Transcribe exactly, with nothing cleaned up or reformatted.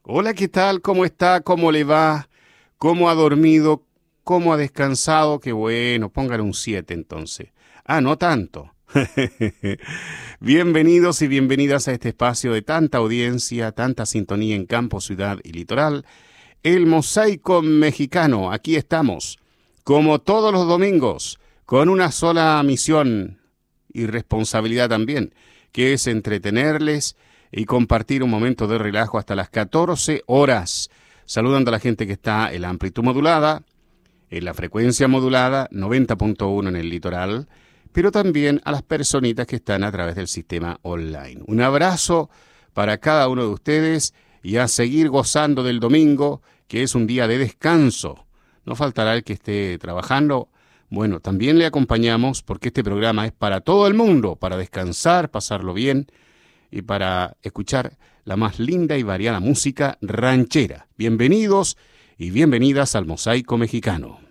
Hola, ¿qué tal? ¿Cómo está? ¿Cómo le va? ¿Cómo ha dormido? ¿Cómo ha descansado? Qué bueno, póngale un siete entonces. Ah, no tanto. Bienvenidos y bienvenidas a este espacio de tanta audiencia, tanta sintonía en campo, ciudad y litoral. El Mosaico Mexicano, aquí estamos, como todos los domingos, con una sola misión y responsabilidad también, que es entretenerles y compartir un momento de relajo hasta las catorce horas, saludando a la gente que está en la amplitud modulada, en la frecuencia modulada, noventa punto uno en el litoral, pero también a las personitas que están a través del sistema online. Un abrazo para cada uno de ustedes y a seguir gozando del domingo, que es un día de descanso. No faltará el que esté trabajando. Bueno, también le acompañamos porque este programa es para todo el mundo, para descansar, pasarlo bien y para escuchar la más linda y variada música ranchera. Bienvenidos y bienvenidas al Mosaico Mexicano.